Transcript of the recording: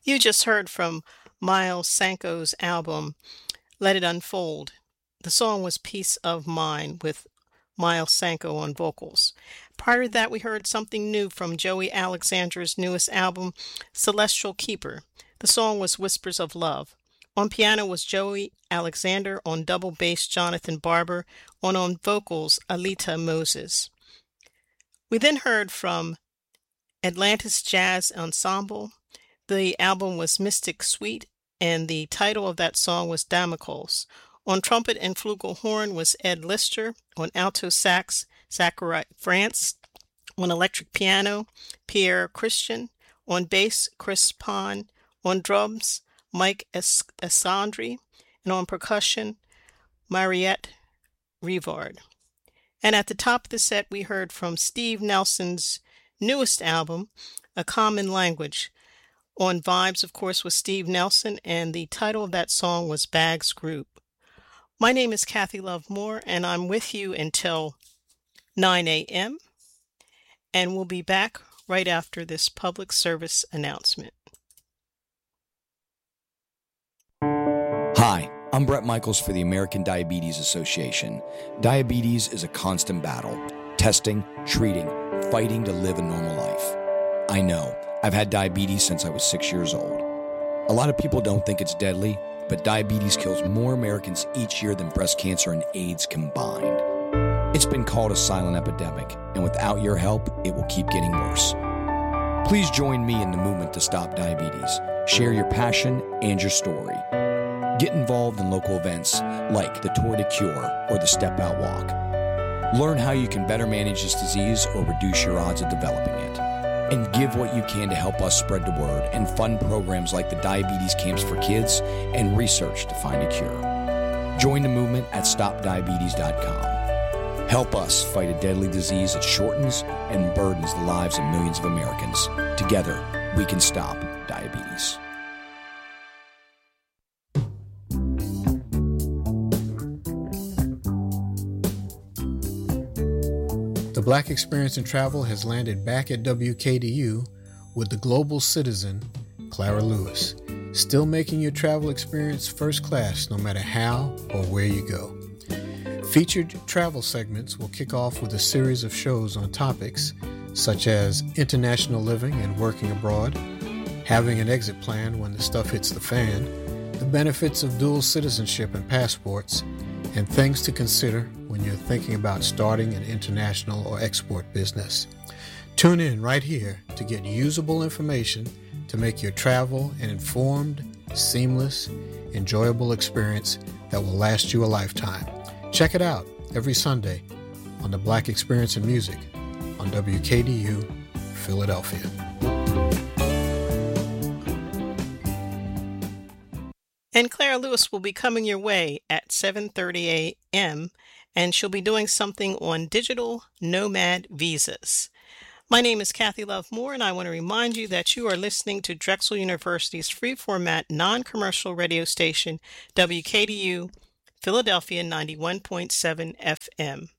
You just heard from Miles Sanko's album, Let It Unfold. The song was Peace of Mind with Miles Sanko on vocals. Prior to that, we heard something new from Joey Alexander's newest album, Celestial Keeper. The song was Whispers of Love. On piano was Joey Alexander, on double bass Jonathan Barber, on vocals Alita Moses. We then heard from Atlantis Jazz Ensemble. The album was Mystic Suite, and the title of that song was Damocles. On trumpet and flugelhorn was Ed Lister. On alto sax, Zachary France. On electric piano, Pierre Christian. On bass, Chris Pond. On drums, Mike Esandri. And on percussion, Mariette Rivard. And at the top of the set, we heard from Steve Nelson's newest album, A Common Language. On vibes, of course, was Steve Nelson, and the title of that song was Bags Group. My name is Kathy Love Moore, and I'm with you until 9 a.m., and we'll be back right after this public service announcement. Hi, I'm Brett Michaels for the American Diabetes Association. Diabetes is a constant battle. Testing, treating, fighting to live a normal life. I know. I've had diabetes since I was 6 years old. A lot of people don't think it's deadly, but diabetes kills more Americans each year than breast cancer and AIDS combined. It's been called a silent epidemic, and without your help, it will keep getting worse. Please join me in the movement to stop diabetes. Share your passion and your story. Get involved in local events like the Tour de Cure or the Step Out Walk. Learn how you can better manage this disease or reduce your odds of developing it. And give what you can to help us spread the word and fund programs like the Diabetes Camps for Kids and research to find a cure. Join the movement at StopDiabetes.com. Help us fight a deadly disease that shortens and burdens the lives of millions of Americans. Together, we can stop diabetes. The Black Experience in Travel has landed back at WKDU with the global citizen, Clara Lewis, still making your travel experience first class no matter how or where you go. Featured travel segments will kick off with a series of shows on topics such as international living and working abroad, having an exit plan when the stuff hits the fan, the benefits of dual citizenship and passports, and things to consider when you're thinking about starting an international or export business. Tune in right here to get usable information to make your travel an informed, seamless, enjoyable experience that will last you a lifetime. Check it out every Sunday on the Black Experience in Music on WKDU, Philadelphia. And Clara Lewis will be coming your way at 7:30 a.m., and she'll be doing something on digital nomad visas. My name is Kathy Love Moore, and I want to remind you that you are listening to Drexel University's free-format, non-commercial radio station, WKDU, Philadelphia 91.7 FM.